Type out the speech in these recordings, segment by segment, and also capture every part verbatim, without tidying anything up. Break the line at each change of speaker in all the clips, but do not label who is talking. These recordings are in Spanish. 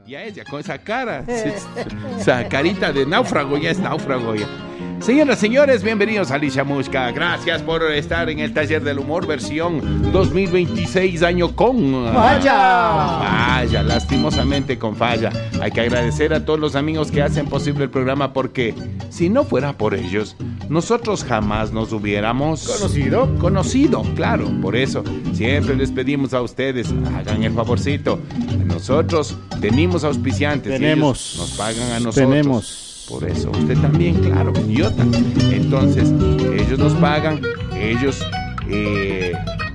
Ya ella con esa cara, esa carita de náufrago, ya es náufrago ya. Señoras y señores, bienvenidos a Alicia Mushka. Gracias por estar en el Taller del Humor versión dos mil veintiséis, año con
falla.
Falla, lastimosamente con falla. Hay que agradecer a todos los amigos que hacen posible el programa, porque si no fuera por ellos, nosotros jamás nos hubiéramos
conocido.
Conocido, claro. Por eso siempre les pedimos a ustedes, hagan el favorcito. Nosotros tenemos auspiciantes.
Tenemos.
Y ellos nos pagan a nosotros.
Tenemos.
Por eso, usted también, claro, idiota. Entonces, ellos nos pagan, ellos eh,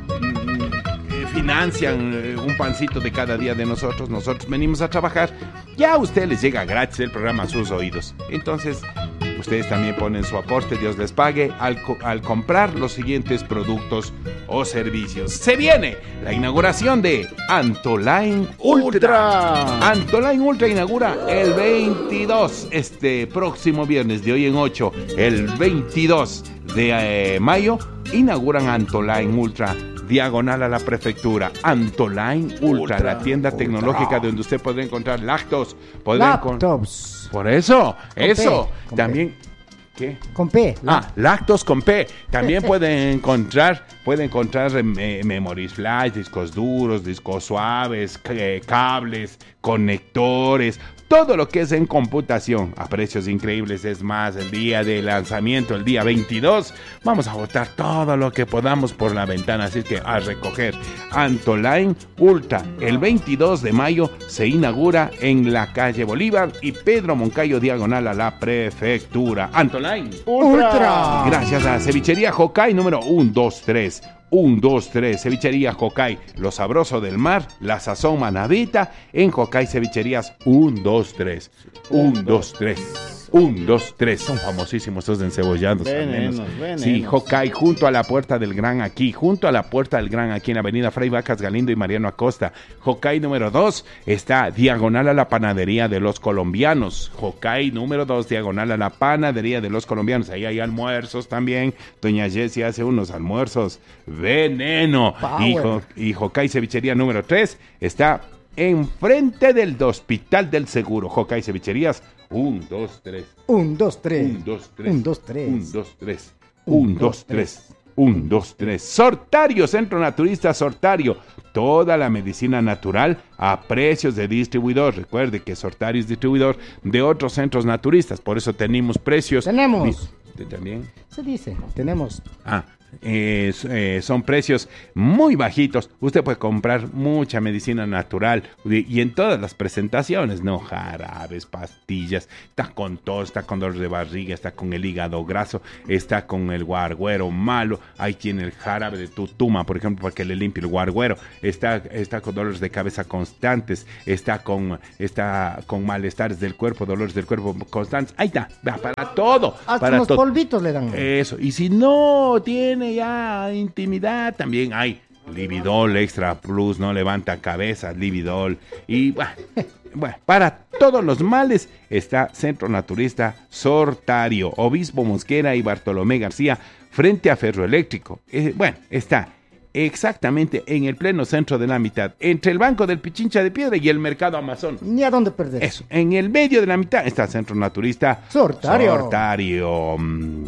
financian un pancito de cada día de nosotros. Nosotros venimos a trabajar. Ya a usted les llega gratis el programa a sus oídos. Entonces, ustedes también ponen su aporte, Dios les pague, al, co- al comprar los siguientes productos o servicios. Se viene la inauguración de Antoline Ultra.
Ultra.
Antoline Ultra inaugura el veintidós, este próximo viernes, de hoy en ocho, el veintidós de eh, mayo, inauguran Antoline Ultra, diagonal a la prefectura. Antoline Ultra,
Ultra,
la tienda
Ultra.
tecnológica donde usted podrá encontrar lactos. podrá encon-
Laptops.
Por eso,
Con
eso.
P, con
También, ¿qué?
Con P.
Ah, lactos con P. También pueden encontrar, pueden encontrar eh, memories flash, discos duros, discos suaves, c- cables, conectores, todo lo que es en computación a precios increíbles. Es más, el día de lanzamiento, el día veintidós, vamos a botar todo lo que podamos por la ventana. Así que a recoger Antoline Ultra. El veintidós de mayo se inaugura en la calle Bolívar y Pedro Moncayo, diagonal a la prefectura. Antoline
Ultra.
Gracias a Cevichería Hokai número uno dos tres. uno dos tres, Cevichería Hokai, lo sabroso del mar, la sazón manavita, en Hokai Cevicherías uno dos tres. uno dos tres. uno dos tres. Son famosísimos estos encebollados. al menos.
Venenos, venenos.
Sí, Hokai, junto a la puerta del Gran Aquí, junto a la puerta del Gran Aquí en la avenida Fray Vacas Galindo y Mariano Acosta. Hokai número dos está diagonal a la panadería de los colombianos. Hokai número dos, diagonal a la panadería de los colombianos. Ahí hay almuerzos también. Doña Jessie hace unos almuerzos veneno. Y, Ho- y Hokai Cevichería número tres está enfrente del Hospital del Seguro. Hokai Cevicherías uno dos tres.
Un, dos, tres.
uno dos tres.
Un, dos, tres.
uno dos tres. uno dos tres. uno dos tres. Sortario, Centro Naturista Sortario. Toda la medicina natural a precios de distribuidor. Recuerde que Sortario es distribuidor de otros centros naturistas. Por eso tenemos precios.
Tenemos.
¿Usted también?
Se dice, tenemos.
Ah, eh, eh, son precios muy bajitos. Usted puede comprar mucha medicina natural y, y en todas las presentaciones, ¿no? Jarabes, pastillas, está con tos, está con dolor de barriga, está con el hígado graso, está con el guarguero malo. Ahí tiene el jarabe de tutuma, por ejemplo, para que le limpie el guarguero. Está, está con dolores de cabeza constantes, está con, está con malestares del cuerpo, dolores del cuerpo constantes. Ahí está, vea, para todo.
Hasta
para
unos
todo.
polvitos le dan.
Eso, y si no tiene ya intimidad, también hay Lividol Extra Plus, no levanta cabezas, Lividol. Y bueno, bueno, para todos los males está Centro Naturista Sortario, Obispo Mosquera y Bartolomé García, frente a Ferroeléctrico. Eh, bueno, está exactamente en el pleno centro de la mitad, entre el Banco del Pichincha de Piedra y el Mercado Amazon.
Ni a dónde perder.
Eso, en el medio de la mitad está Centro Naturista
Sortario.
Sortario.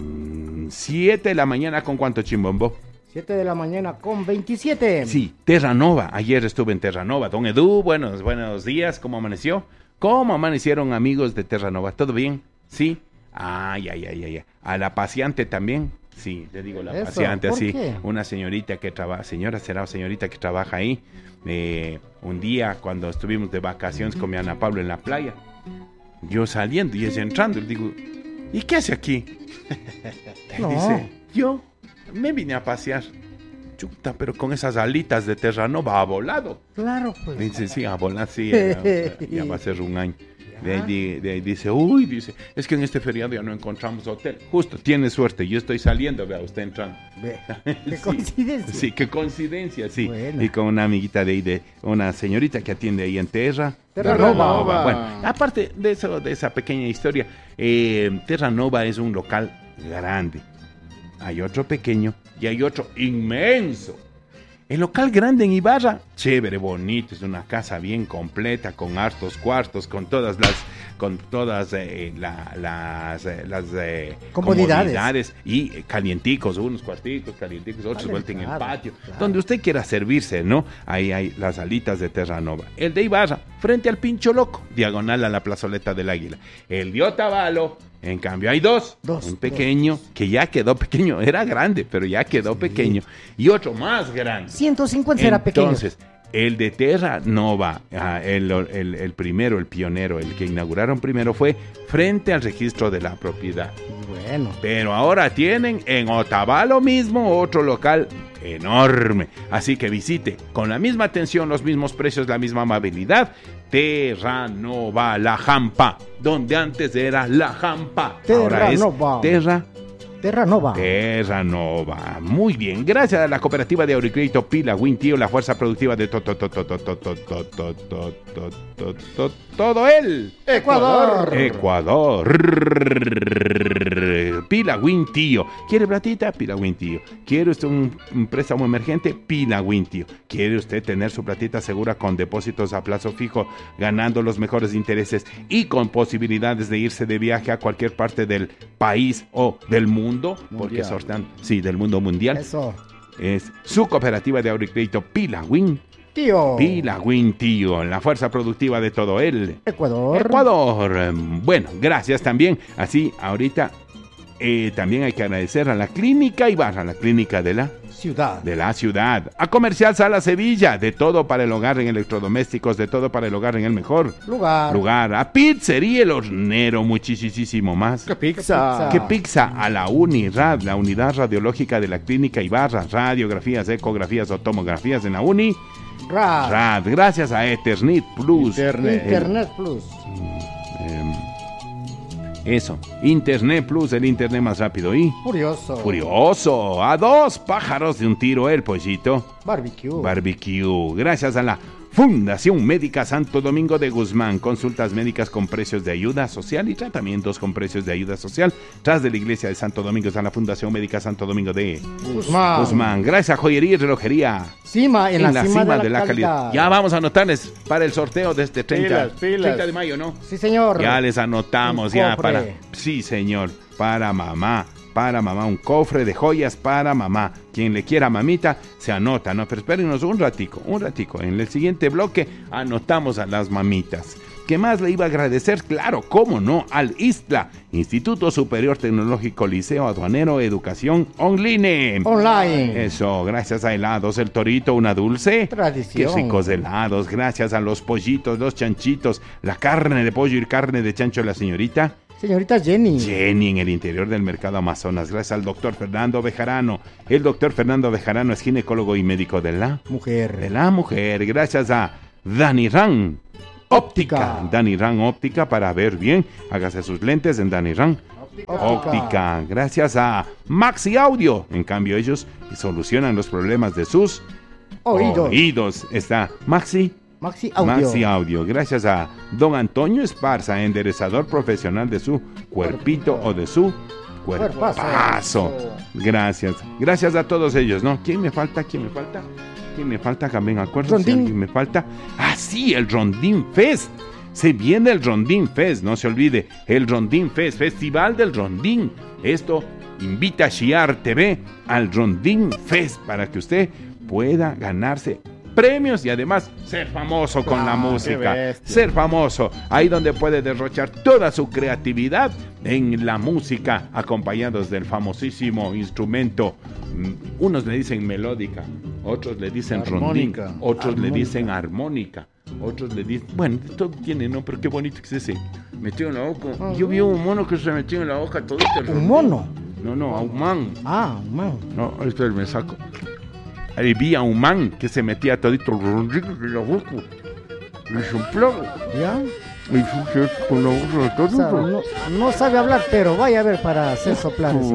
siete de la mañana, ¿con cuánto, Chimbombo?
siete de la mañana con veintisiete.
Sí, Terranova. Ayer estuve en Terranova. Don Edu, buenos, buenos días. ¿Cómo amaneció? ¿Cómo amanecieron, amigos de Terranova? ¿Todo bien? Sí. Ay, ay, ay, ay. A la paseante también. Sí, le digo la
Eso,
paseante
¿por
así.
qué?
Una señorita que trabaja, señora será o señorita que trabaja ahí. Eh, un día cuando estuvimos de vacaciones con mi Ana Pablo en la playa, yo saliendo y ella entrando, le digo, ¿y qué hace aquí?
No.
Dice, yo me vine a pasear. Chuta, pero con esas alitas de Terranova ha volado.
Claro, pues.
Dice, sí, a volar, sí, ya, ya va a ser un año. De ahí, di- de ahí dice, uy, dice, es que en este feriado ya no encontramos hotel. Justo, tiene suerte, yo estoy saliendo, vea, usted entrando.
Ve, qué
Sí.
coincidencia.
Sí, qué coincidencia, sí.
Buena.
Y con una amiguita de ahí, de una señorita que atiende ahí en Terra.
Terranova.
Bueno, aparte de eso, de esa pequeña historia, eh, Terranova es un local grande. Hay otro pequeño y hay otro inmenso. El local grande en Ibarra, chévere, bonito, es una casa bien completa, con hartos cuartos, con todas las, con todas eh, la, las, eh, las eh,
Comodidades.
comodidades y eh, calienticos, unos cuartitos, calienticos, otros
Vale,
vuelta en el
claro,
patio,
claro.
donde usted quiera servirse, ¿no? Ahí hay las alitas de Terranova. El de Ibarra, frente al Pincho Loco, diagonal a la plazoleta del Águila. El de Otavalo, en cambio, hay dos.
Dos,
Un pequeño, que ya quedó pequeño, era grande, pero ya quedó
Sí.
pequeño. Y otro más grande.
ciento cincuenta era pequeño.
Entonces, el de Terra Nova, ah, el, el, el primero, el pionero, el que inauguraron primero fue frente al registro de la propiedad.
Bueno.
Pero ahora tienen en Otavalo mismo otro local enorme. Así que visite con la misma atención, los mismos precios, la misma amabilidad. Terra Nova, La Jampa, donde antes era La Jampa. Ahora es
Terranova.
Terra
Terranova.
Terra Nova. Muy bien, gracias a la cooperativa de Auricrédito Pila Wintío, la fuerza productiva de to- to- to- to- to- to- to- to- to- to- to- to- to- todo el
Ecuador.
Ecuador. Pila Wintío. ¿Quiere platita? Pila Wintío. ¿Quiere usted un, un préstamo emergente? Pila Wintío. ¿Quiere usted tener su platita segura con depósitos a plazo fijo, ganando los mejores intereses y con posibilidades de irse de viaje a cualquier parte del país o del mundo? Porque
Mundial.
sortean, sí, del mundo mundial.
Eso.
Es su cooperativa de Auricrédito Pila Win.
Tío.
Pila Win, tío, la fuerza productiva de todo el
Ecuador.
Ecuador. Bueno, gracias también. Así, ahorita eh, también hay que agradecer a la Clínica Ibarra, la clínica de la,
Ciudad.
de la ciudad. A Comercial Sala Sevilla, de todo para el hogar en electrodomésticos, de todo para el hogar en el mejor
Lugar.
lugar. A Pizzería El Hornero, muchísimo más.
pizza?
¿Qué pizza? A la UNIRAD, la unidad radiológica de la Clínica Ibarra. Radiografías, ecografías o tomografías en la UNI.
Rad.
Rad, gracias a Ethernet Plus.
Internet.
Internet Plus.
Eh, eso, Internet Plus, el internet más rápido y
Furioso.
furioso. A dos pájaros de un tiro, el pollito.
Barbecue.
Barbecue. Gracias a la Fundación Médica Santo Domingo de Guzmán. Consultas médicas con precios de ayuda social y tratamientos con precios de ayuda social. Tras de la iglesia de Santo Domingo está la Fundación Médica Santo Domingo de
Guzmán.
Guzmán. Gracias a Joyería y Relojería.
Cima, en, la, cima, de la, calidad.
Ya vamos a anotarles para el sorteo de este treinta,
Pilas, pilas.
treinta de mayo, ¿no?
Sí, señor.
Ya les anotamos,
Un
ya
cofre.
para... Sí, señor, para mamá, para mamá, un cofre de joyas para mamá. Quien le quiera mamita, se anota, ¿no? Pero espérenos un ratico, un ratico. En el siguiente bloque anotamos a las mamitas. ¿Qué más le iba a agradecer? Claro, cómo no, al ISTLA, Instituto Superior Tecnológico Liceo Aduanero Educación Online.
Online.
Eso, gracias a Helados El Torito, una dulce.
Tradición.
Qué ricos helados, gracias a los pollitos, los chanchitos, la carne de pollo y carne de chancho de la señorita
Señorita Jenny.
Jenny en el interior del mercado Amazonas. Gracias al doctor Fernando Bejarano. El doctor Fernando Bejarano es ginecólogo y médico de la, de
Mujer.
la mujer. Gracias a Dani Ran Óptica.
Óptica.
Dani Ran Óptica para ver bien. Hágase sus lentes en Dani Ran Óptica. Gracias a Maxi Audio. En cambio, ellos solucionan los problemas de sus
Oídos.
oídos. Está Maxi
Maxi Audio.
Maxi Audio. Gracias a don Antonio Esparza, enderezador profesional de su cuerpito o de su cuerpazo.
Cuerpazo.
Gracias. Gracias a todos ellos, ¿no? ¿Quién me falta? ¿Quién me falta? ¿Quién me falta? También acuerdo si
Rondín.
alguien me falta. Ah, sí, el Rondín Fest. Se viene el Rondín Fest, no se olvide. El Rondín Fest, Festival del Rondín. Esto invita a Shiar T V al Rondín Fest para que usted pueda ganarse premios y además ser famoso con la
Ah, qué
música.
bestia.
Ser famoso, ahí donde puede derrochar toda su creatividad en la música, acompañados del famosísimo instrumento. mm, Unos le dicen melódica, otros le dicen
Armónica.
rondín, otros le
Armónica.
dicen armónica, otros le dicen... Bueno, todo tiene, ¿no? Pero qué bonito que es ese. Metido en la boca. Yo vi un mono que se metió en la boca todo este
Un mono.
No, no, a un man.
Ah, man.
No, esto me saco. Ahí vi a un man que se metía todito rondín en la boca. Y soplaba.
¿Ya?
Y sucia con la boca
O sea,
todo.
no, no sabe hablar, pero vaya a ver para hacer soplar eso.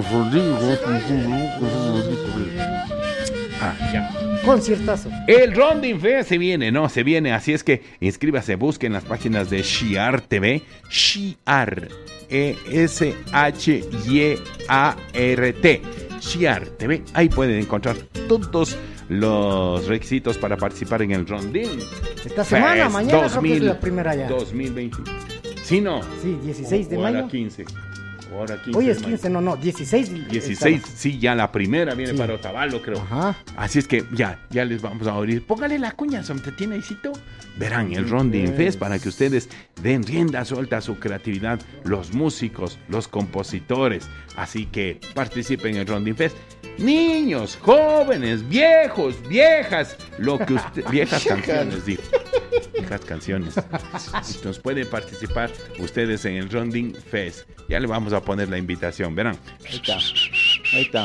Ah, ya.
Conciertazo.
El Rondín Fest se viene, ¿no? Se viene, así es que inscríbase, busque en las páginas de Shiar T V, Shiar, E S H Y A R T, Shiar T V, ahí pueden encontrar todos los requisitos para participar en el Rondín.
Esta semana,
Fest
mañana
dos mil,
creo que es la primera ya.
dos mil veinte. ¿Sí, no?
Sí, dieciséis de
o
mayo.
Ahora quince. O ahora quince.
Hoy es
de
quince,
mayo.
no, no, dieciséis.
dieciséis,
estaba.
sí, ya la primera viene
Sí.
para Otavalo, creo.
Ajá.
Así es que ya, ya les vamos a abrir. Póngale la cuña, ¿se tiene ahícito? Verán el Rondín Fest para que ustedes den rienda suelta a su creatividad, los músicos, los compositores. Así que participen en el Rondín Fest. Niños, jóvenes, viejos, viejas, lo que usted, viejas canciones, digo. Viejas canciones. Entonces pueden participar ustedes en el Rondín Fest. Ya le vamos a poner la invitación, verán.
Ahí está. Ahí está.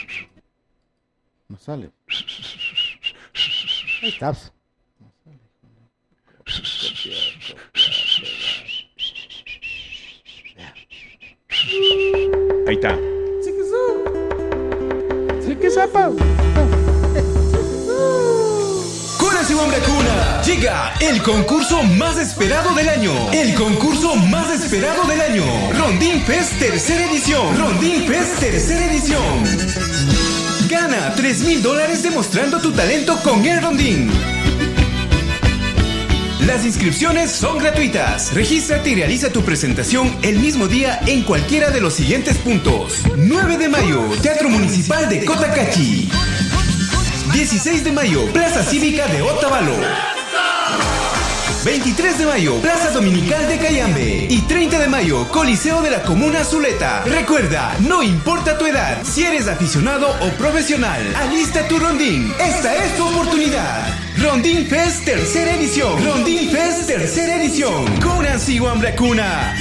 No sale.
Ahí está.
Ahí está.
Cunas y Wambracuna, llega el concurso más esperado del año. El concurso más esperado del año. Rondín Fest tercera edición. Rondín Fest tercera edición. Gana tres mil dólares demostrando tu talento con el Rondín. Las inscripciones son gratuitas. Regístrate y realiza tu presentación el mismo día en cualquiera de los siguientes puntos. nueve de mayo, Teatro Municipal de Cotacachi. dieciséis de mayo, Plaza Cívica de Otavalo. veintitrés de mayo, Plaza Dominical de Cayambe. Y treinta de mayo, Coliseo de la Comuna Zuleta. Recuerda, no importa tu edad, si eres aficionado o profesional, alista tu Rondín. Esta es tu oportunidad. Rondín Fest tercera edición. Rondín Fest tercera edición. Cunas y Wambracuna.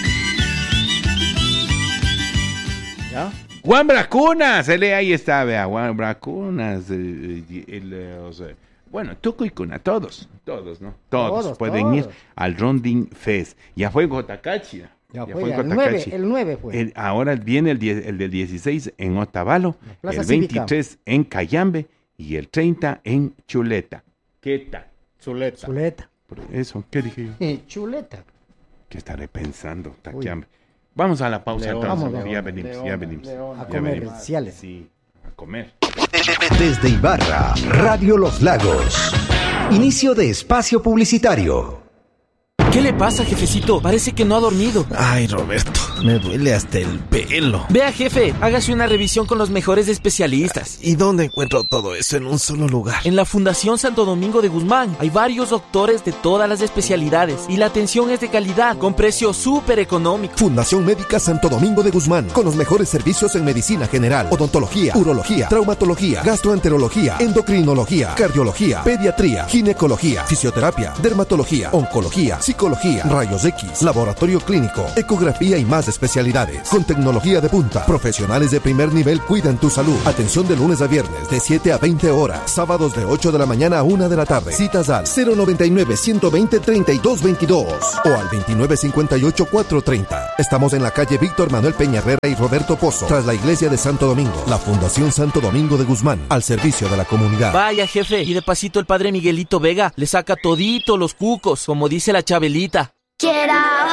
¿Ya?
Wambracunas, ele ahí está, vea, Wambracunas, eh, eh, el, eh, o sea, bueno, Tuco y Cuna, todos, todos, ¿no? Todos,
Todos,
pueden
todos.
ir al Rondín Fest. Ya fue en Cotacachi.
Ya
ya
fue,
en
ya, el
Cotacachi.
nueve, el nueve fue.
El- ahora viene el, diez el del dieciséis en Otavalo,
Plaza
el
Cívica.
veintitrés en Cayambe y el treinta en Chuleta. ¿Qué tal?
Zuleta.
Chuleta.
Por eso, ¿qué dije yo?
Eh, Chuleta.
¿Qué estaré pensando? Cayambe. Vamos a la pausa
León,
entonces,
vamos,
porque ya
León,
venimos,
León,
ya venimos.
León,
A
ya
comer
venimos.
comerciales.
Sí, a comer.
Desde Ibarra, Radio Los Lagos. Inicio de espacio publicitario.
¿Qué le pasa, jefecito? Parece que no ha dormido.
Ay, Roberto, me duele hasta el pelo.
Vea, jefe, hágase una revisión con los mejores especialistas.
¿Y dónde encuentro todo eso en un solo lugar?
En la Fundación Santo Domingo de Guzmán hay varios doctores de todas las especialidades y la atención es de calidad, con precio súper económico.
Fundación Médica Santo Domingo de Guzmán, con los mejores servicios en medicina general, odontología, urología, traumatología, gastroenterología, endocrinología, cardiología, pediatría, ginecología, fisioterapia, dermatología, oncología, psicología, rayos X, laboratorio clínico, ecografía y más especialidades. Con tecnología de punta, profesionales de primer nivel cuidan tu salud. Atención de lunes a viernes de siete a veinte horas, sábados de ocho de la mañana a una de la tarde. Citas al cero noventa y nueve, ciento veinte, treinta y dos veintidós o al veintinueve cincuenta y ocho, cuatrocientos treinta. Estamos en la calle Víctor Manuel Peña Herrera y Roberto Pozo, tras la iglesia de Santo Domingo. La Fundación Santo Domingo de Guzmán, al servicio de la comunidad.
Vaya, jefe, y de pasito el padre Miguelito Vega le saca todito los cucos, como dice la Chabelita.
Quiero